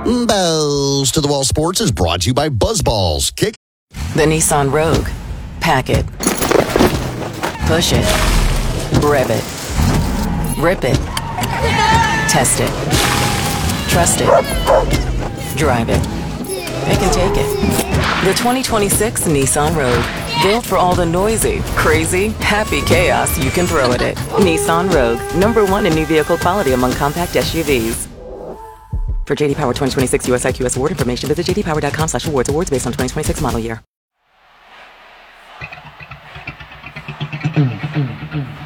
Bells to the Wall Sports is brought to you by Buzzballs. Kick The Nissan Rogue. Pack it. Push it. Rev it. Rip it. Test it. Trust it. Drive it. Pick and take it. The 2026 Nissan Rogue. Built for all the noisy, crazy, happy chaos you can throw at it. Nissan Rogue. #1 in new vehicle quality among compact SUVs. For JD Power 2026 US IQS award information, visit jdpower.com/awards. Awards based on 2026 model year.